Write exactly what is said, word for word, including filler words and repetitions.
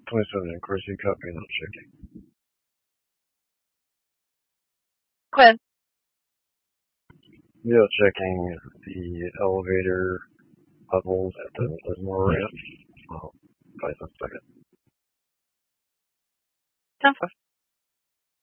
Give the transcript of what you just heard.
twenty-seven, of course, you caught me not checking. Quinn. Yeah, checking the elevator levels at the Lismore ramp.